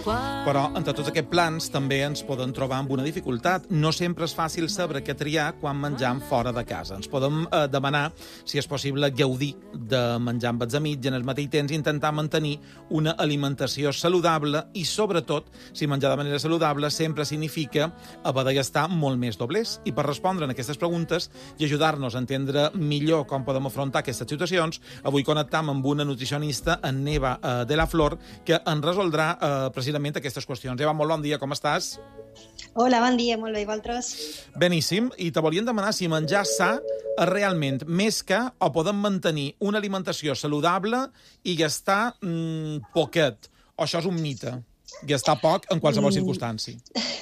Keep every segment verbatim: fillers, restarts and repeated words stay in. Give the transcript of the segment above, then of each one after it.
Però entre tots aquests plans també ens poden trobar amb una dificultat. No sempre és fàcil saber què triar quan menjam fora de casa. Ens podem eh, demanar si és possible gaudir de menjar amb els amics i en el mateix temps intentar mantenir una alimentació saludable i, sobretot, si menjar de manera saludable sempre significa haver de gastar molt més doblers. I per respondre a aquestes preguntes i ajudar-nos a entendre millor com podem afrontar aquestes situacions, avui connectam amb una nutricionista, en Eva eh, de la Flor, que ens resoldrà eh, precisament aquestes qüestions. Eva, molt bon dia, com estàs? Hola, bon dia, molt bé, i vosaltres? Beníssim, i te volíem demanar si menjar sa és realment més que o podem mantenir una alimentació saludable i gastar mmm, poquet. O això és un mite, gastar poc en qualsevol mm. circumstància.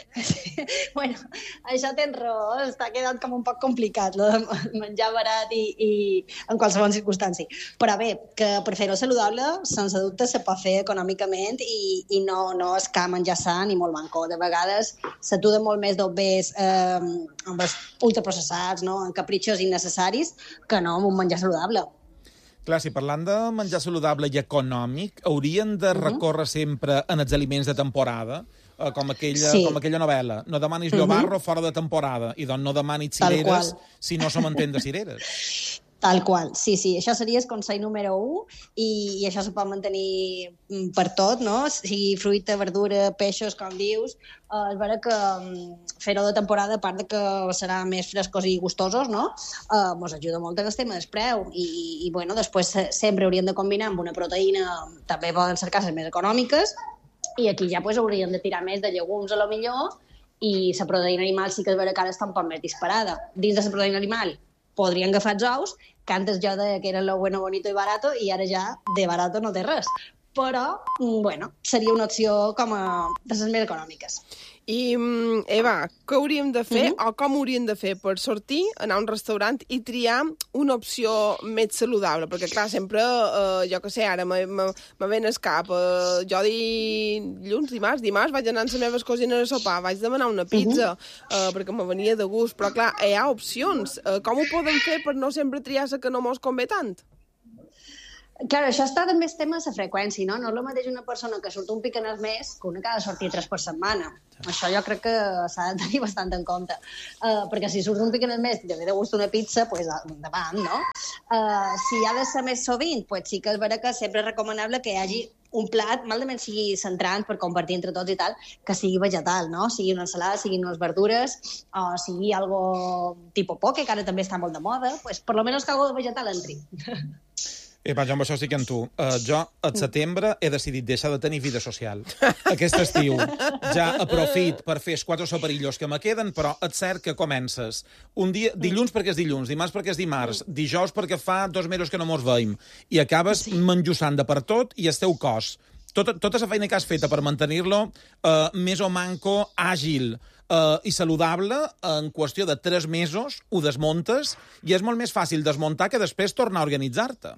Bueno, això tens raó, està quedant com un poc complicat, lo de menjar barat i, i en qualsevol circumstància. Però bé, que per fer-ho saludable, sense dubte, se pot fer econòmicament i, i no, no és que menjar sa ni molt manco. De vegades s'atura molt més d'obès eh, amb els ultraprocessats, no? En capritxos innecessaris, que no amb un menjar saludable. Clar, si parlant de menjar saludable i econòmic, haurien de recórrer sempre en els aliments de temporada, eh, com, aquella, sí. com aquella novel·la. No demanis llobarro uh -huh. fora de temporada, i doncs no demanis cireres si no som entén de cireres. Tal qual, sí, sí. Això seria el consell número un i, i això se pot mantenir per tot, no? Sigui fruita, verdura, peixos, com dius. Uh, és vera que um, fer-ho de temporada, a part de que serà més frescos i gustosos, no? Uh, mos ajuda molt en el tema del preu i, i bueno, després sempre hauríem de combinar amb una proteïna, també poden ser cases més econòmiques, i aquí ja pues, hauríem de tirar més de llegums a lo millor, i la proteïna animal sí que és vera que ara està un poc més disparada. Dins de la proteïna animal podrien agafar els ous, que antes jo deia que era lo bueno, bonito i barato, i ara ja de barato no té res. Però, bueno, seria una opció com a de les més econòmiques. I, Eva, què hauríem de fer, uh-huh. o com hauríem de fer per sortir, anar a un restaurant i triar una opció més saludable? Perquè, clar, sempre, eh, jo què sé, ara me, me, me ven el cap. Eh, jo dilluns, dimarts, dimarts vaig anar amb les meves cosines a sopar, vaig demanar una pizza, uh-huh. eh, perquè me venia de gust, però, clar, hi ha opcions. Eh, com ho podem fer per no sempre triar la que no mos convé tant? Clar, això està també el tema de la freqüència, no? No és el mateix una persona que surt un pic en el mes que una que ha de sortir tres per setmana. Això jo crec que s'ha de tenir bastant en compte. Uh, perquè si surts un pic en el mes i te ve de gust una pizza, pues endavant, no? Uh, si ha de ser més sovint, pues sí que és vera que sempre és recomanable que hi hagi un plat, malament sigui centrant per compartir entre tots i tal, que sigui vegetal, no? Sigui una ensalada, siguin unes verdures, o sigui algo tipus poke, que ara també està molt de moda, pues per lo menos que algo de vegetal entri. Eva, jo amb això estic amb tu. Uh, jo, al setembre, he decidit deixar de tenir vida social. Aquest estiu ja aprofit per fer els quatre soperillos que me queden, però és cert que comences un dia, dilluns perquè és dilluns, dimarts perquè és dimarts, dijous perquè fa dos mesos que no mos veiem, i acabes sí. menjussant de per tot i el teu cos. Tota, tota la feina que has feta per mantenir-lo uh, més o manco àgil uh, i saludable, en qüestió de tres mesos ho desmuntes i és molt més fàcil desmuntar que després tornar a organitzar-te.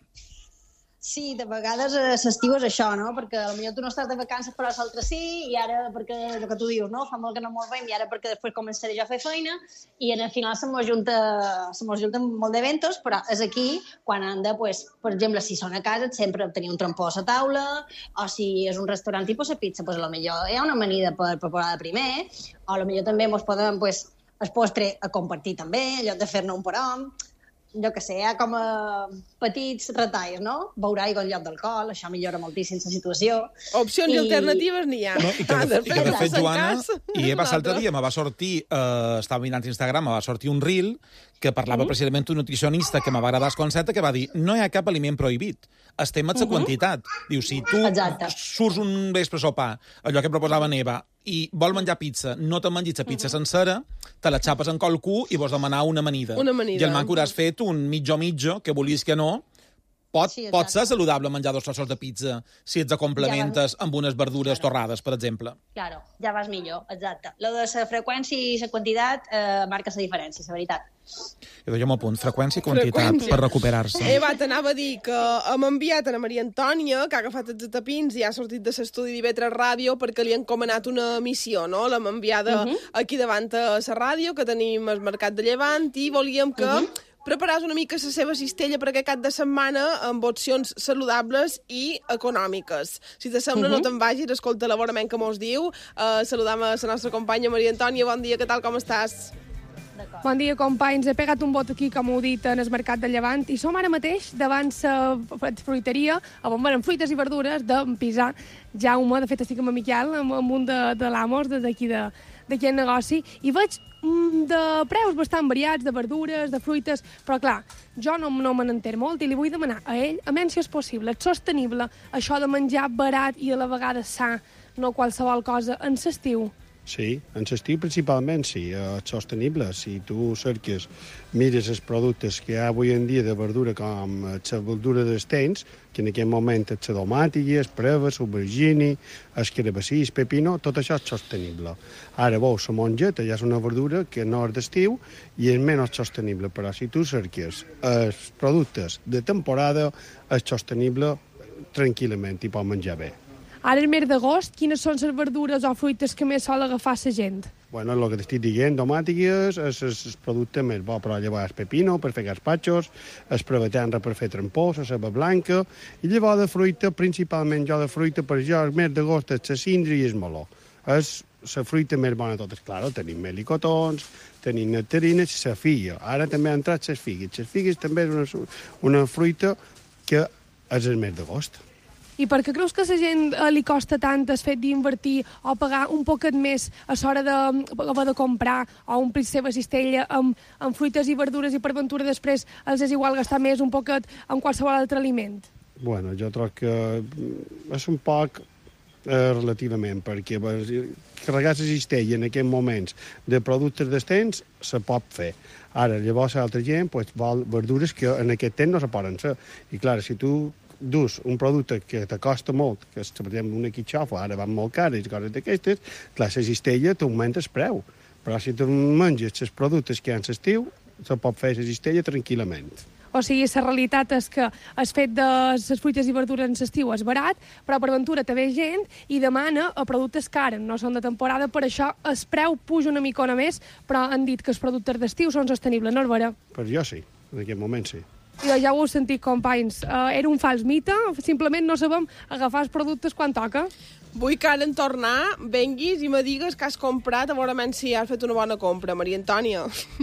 Sí, de vegades a l'estiu és això, no? Perquè potser tu no estàs de vacances però l'altre sí, i ara perquè el que tu dius, no? Fa molt que no mos veiem i ara perquè després començaré jo a fer feina i en el final se mos junta, se mos junten molt d'eventos, però és aquí quan han de, pues, per exemple, si són a casa sempre tenir un trompó a la taula, o si és un restaurant tipus a pizza, pues, potser hi ha una amanida per preparar de primer, o potser també mos poden, pues, el postre a compartir també, en lloc de fer-ne un per hom. Jo què sé, hi ha com a petits retalls, no? Beure aigua en lloc d'alcohol, això millora moltíssim la situació. Opcions I... alternatives n'hi ha. No, I que, de, i que de fet, Joana, i Eva, l'altre dia me va sortir, eh, estava mirant Instagram, me va sortir un reel que parlava mm. precisament d'un nutricionista que me va agradar el concepte, que va dir, no hi ha cap aliment prohibit, estem a la uh -huh. quantitat. Diu, si tu Exacte. surts un vespre a sopar, allò que proposava Eva, i vol menjar pizza, no te mengis la pizza uh -huh. sencera, te la xapes en col cul i vols demanar una amanida. Una amanida. I el manco has fet un mitjo-mitjo, que volies que no, pot, sí, pot ser saludable menjar dos trossos de pizza si ets complementes ja amb unes verdures claro. torrades, per exemple. Claro, ja vas millor, exacte. Lo de la freqüència i la quantitat eh, marca la diferència, la veritat. Jo deia un punt, freqüència i quantitat freqüència. per recuperar-se. Eva, t'anava a dir que hem enviat a la Maria Antònia, que ha agafat els tapins i ha sortit de l'estudi d'I V tres Ràdio perquè li han encomanat una missió, no? L'hem enviada uh -huh. aquí davant a la ràdio, que tenim el Mercat de Llevant, i volíem que uh -huh. preparar una mica la seva cistella per aquest cap de setmana amb opcions saludables i econòmiques. Si te sembla, uh -huh. no te'n vagis, escolta l'elaborament que mos diu. Uh, saludam a la nostra companya Maria Antònia. Bon dia, què tal, com estàs? Bon dia, companys. He pegat un bot aquí, com heu dit, en el Mercat de Llevant, i som ara mateix davant la fruiteria, on venen fruites i verdures d'en Pisà Jaume. De fet, estic amb en Miquel, amb, amb un de, de l'Amos, d'aquí de, d'aquí el negoci, i veig mm, de preus bastant variats, de verdures, de fruites, però clar, jo no, no me n'enter molt i li vull demanar a ell, a menys si és possible, és sostenible, això de menjar barat i a la vegada sa, no qualsevol cosa, en l'estiu. Sí, en l'estiu principalment sí, és sostenible. Si tu cerques, mires els productes que hi ha avui en dia de verdura com la verdura d'estens, que en aquest moment és la domàtica, el preva, l'aubergini, el carabassí, el pepino, tot això és sostenible. Ara, veus, la mongeta ja és una verdura que no és d'estiu i és menys sostenible, però si tu cerques els productes de temporada, és sostenible tranquil·lament i pot menjar bé. Ara, el mes d'agost, quines són les verdures o fruites que més sol agafar la gent? Bueno, el que t'estic dient, domàtiques, és el producte més bo per llevar el pepino, per fer gazpachos, el preveterra per fer trampós, la ceba blanca, i llavors de fruita, principalment jo de fruita, per jo el mes d'agost és la cindra i el meló. És la fruita més bona de totes. Claro, tenim melicotons, tenim nectarines, la figa. Ara també han entrat les figues. Les figues també és una, una fruita que és el mes d'agost. I per què creus que a la gent eh, li costa tant el fet d'invertir o pagar un poquet més a l'hora de, de comprar o omplir la seva cistella amb, amb fruites i verdures i per ventura després els és igual gastar més un poquet en qualsevol altre aliment? Bueno, jo trobo que és un poc eh, relativament, perquè carregar la cistella en aquests moments de productes d'estens se pot fer. Ara, llavors l'altra gent pues, vol verdures que en aquest temps no se poden fer. I clar, si tu dus un producte que te costa molt, que és, per exemple, una quitxofa, ara van molt cares i coses d'aquestes, clar, la cistella t'augmenta el preu. Però si tu menges els productes que hi ha en l'estiu, se pot fer la cistella tranquil·lament. O sigui, la realitat és que el fet de les fruites i verdures en l'estiu és barat, però per ventura te ve gent i demana a productes cars, no són de temporada, per això el preu puja una micona més, però han dit que els productes d'estiu són sostenibles, no és vera? Per jo sí, en aquest moment sí. Jo ja ho heu sentit, companys. Uh, era un fals mite, simplement no sabem agafar els productes quan toca. Vull que ara en tornar venguis i me digues que has comprat, a veure si has fet una bona compra, Maria Antònia.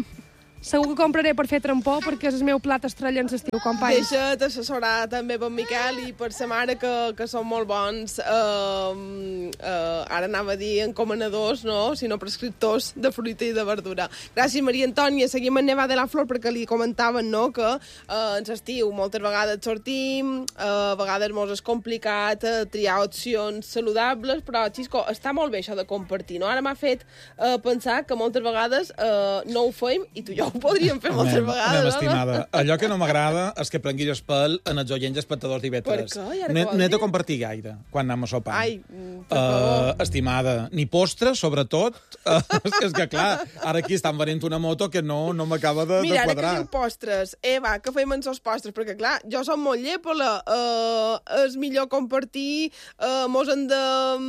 Segur que compraré per fer trampó, perquè és el meu plat estrella en l'estiu, companys. Deixa't assessorar també per Miquel i per sa mare, que, que són molt bons, uh, uh, ara anava a dir encomanadors, no?, sinó prescriptors de fruita i de verdura. Gràcies, Maria Antònia. Seguim en Nevada de la Flor, perquè li comentaven, no?, que uh, en l'estiu moltes vegades sortim, uh, a vegades mos és complicat uh, triar opcions saludables, però, Xisco, està molt bé això de compartir, no? Ara m'ha fet uh, pensar que moltes vegades uh, no ho fem i tu i jo ho podríem fer moltes anem, vegades. Anem, estimada. No? Allò que no m'agrada és que prenguis el pèl en els oients espectadors d'I V tres. Per què? No, no he de compartir gaire quan anem a sopar. Ai, per favor. Uh, estimada, ni postres, sobretot. Uh, és que, clar, ara aquí estan venent una moto que no, no m'acaba de, Mira, de quadrar. Mira, ara que diu postres. Eh, va, que fem els postres? Perquè, clar, jo som molt llepola. Uh, és millor compartir, uh, mos hem de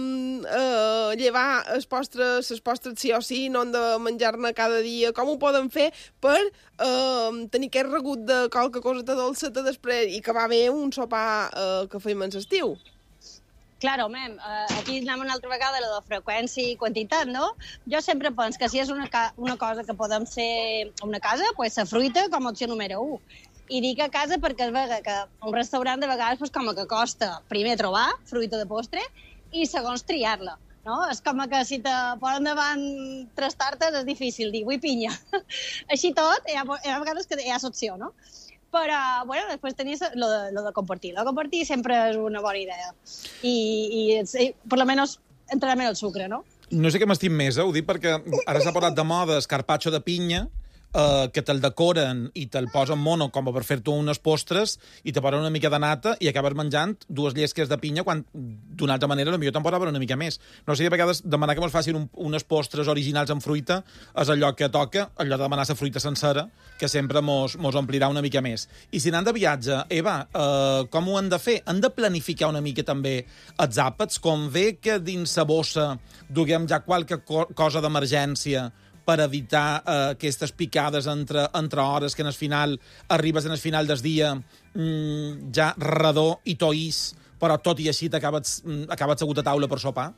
uh, llevar els postres, els postres sí o sí, no hem de menjar-ne cada dia. Com ho podem fer per uh, tenir aquest regut de qualque coseta dolceta després i que va bé un sopar uh, que fem en l'estiu? Clar, home, uh, aquí anem una altra vegada a la de freqüència i quantitat, no? Jo sempre penso que si és una, ca una cosa que podem ser a una casa, pues la fruita com a opció número un. I dic a casa perquè es vega que un restaurant de vegades pues, com que costa primer trobar fruita de postre i segons triar-la. No? És com que si te posen davant tres tartes és difícil dir, vull pinya. Així tot, hi ha, hi ha vegades que hi ha l'opció, no? Però, bueno, després tenies lo de, lo de compartir. Lo de compartir sempre és una bona idea. I, i, i per almenys, entrar-me el sucre, no? No sé què m'estim més, eh? Ho dic perquè ara s'ha posat de moda el carpaccio de pinya, Uh, que te'l decoren i te'l posen mono com per fer-te unes postres i te posen una mica de nata i acabes menjant dues llesques de pinya quan d'una altra manera potser te'n posaven una mica més. No sé, a vegades demanar que mos facin un, unes postres originals amb fruita és allò que toca, allò de demanar la fruita sencera, que sempre mos, mos omplirà una mica més. I si anant de viatge, Eva, uh, com ho han de fer? Han de planificar una mica també els àpats, com ve que dins la bossa duguem ja qualque co cosa d'emergència per evitar eh, aquestes picades entre, entre hores que en el final arribes en el final del dia mm, ja redó i toís, però tot i així t'acabes mm, acabes segut a taula per sopar?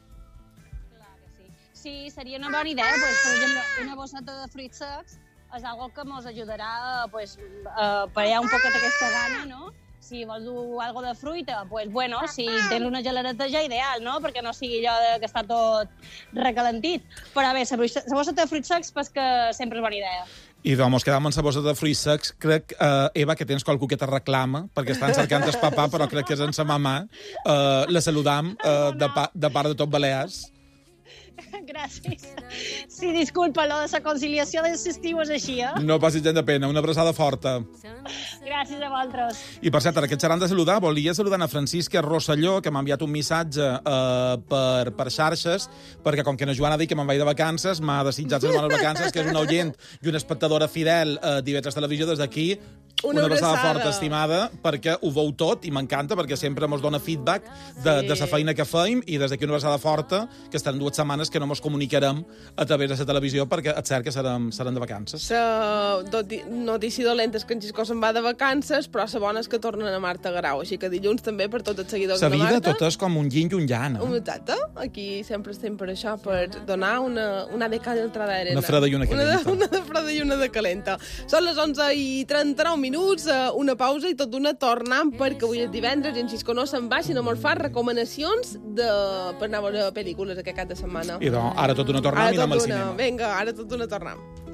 Sí, seria una bona idea, pues, per exemple, una bosseta de fruits secs és algo que ens ajudarà pues, a parar un poquet aquesta gana, no? Si vols dur algo de fruita, pues bueno, si tens una geladeta ja ideal, no? Perquè no sigui allò de que està tot recalentit. Però bé, la bosseta de fruits secs pues, que sempre és bona idea. I doncs, mos quedam amb la bossa de fruits secs. Crec, eh, Eva, que tens qualcú que te reclama, perquè estan cercant el papà, però crec que és en sa mamà. Eh, la saludam eh, de, pa, de part de tot Balears. Gràcies. Sí, disculpa, lo de la conciliació de l'estiu és així, eh? No passis gent de pena, una abraçada forta. Gràcies a vosaltres. I per cert, ara que et xerran de saludar, volia saludar a Francisca Rosselló, que m'ha enviat un missatge eh, per, per xarxes, perquè com que na Joana ha dit que me'n vaig de vacances, m'ha desitjat les bones vacances, que és una oient i una espectadora fidel eh, d'I V tres Televisió, des d'aquí una, una abraçada forta, estimada, perquè ho veu tot i m'encanta, perquè sempre mos dona feedback de, sí. de la feina que feim, i des d'aquí una abraçada forta, que estarem dues setmanes que no mos comunicarem a través de la televisió, perquè és cert que serem, serem de vacances. La notícia dolenta és que en Xisco se'n va de vacances, però la bona és que tornen a Marta Garau, així que dilluns també per tots els seguidors de Marta. La vida tot és com un yin i un yang, no? Exacte. Aquí sempre estem per això, per donar una, una de cal i altra d'arena. Una freda i una calenta. Una, una de freda i una de calenta. Són les onze i trenta-nou minuts, una pausa i tot d'una tornant, perquè avui és divendres i en Xisco no se'n va, sinó molt fa recomanacions de, per anar a veure pel·lícules aquest cap de setmana. I doncs, ara tot d'una tornant i anem al cinema. Vinga, ara tot d'una tornant.